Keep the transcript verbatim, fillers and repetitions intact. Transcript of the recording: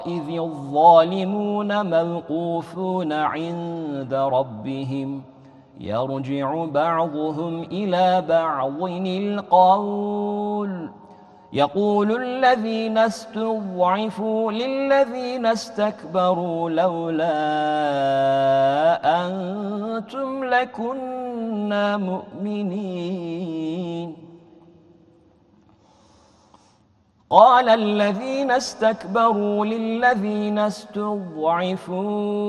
إذ الظالمون موقوفون عند ربهم يرجع بعضهم إلى بعض القول يقول الذين استضعفوا للذين استكبروا لولا أنتم لكنا مؤمنين قال الذين استكبروا للذين استضعفوا